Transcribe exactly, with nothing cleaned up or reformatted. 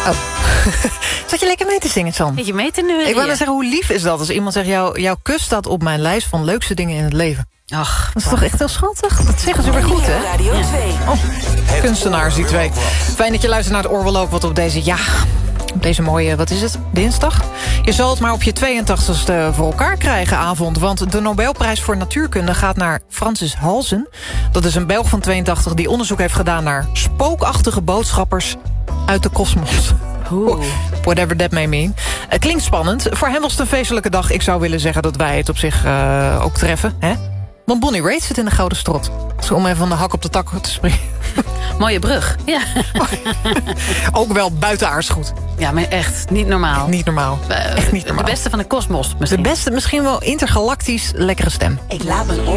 Oh. Zat je lekker mee te zingen, San? Zit je mee te neuren? Ik wou net zeggen, hoe lief is dat als iemand zegt... Jou, jouw kus staat op mijn lijst van leukste dingen in het leven. Ach, dat is toch echt heel schattig? Dat zeggen ze weer goed, hè? Radio twee. Oh, kunstenaars, die twee. Fijn dat je luistert naar het Oorwelloop wat op deze... Ja, op deze mooie, wat is het, dinsdag? Je zal het maar op je tweeëntachtigste voor elkaar krijgen avond... want de Nobelprijs voor Natuurkunde gaat naar Francis Halzen. Dat is een Belg van tweeëntachtig die onderzoek heeft gedaan... naar spookachtige boodschappers uit de kosmos. Oeh. Whatever that may mean. Het klinkt spannend. Voor hem was het een feestelijke dag. Ik zou willen zeggen dat wij het op zich uh, ook treffen. Hè? Want Bonnie Raitt zit in de Gouden Strot. Zo om even van de hak op de tak te springen. Mooie brug. Ja. Ook wel buitenaards goed. Ja, maar echt niet normaal. Niet normaal. Uh, echt niet normaal. De beste van de kosmos misschien. De beste, misschien wel intergalactisch lekkere stem. Ik laat mijn oor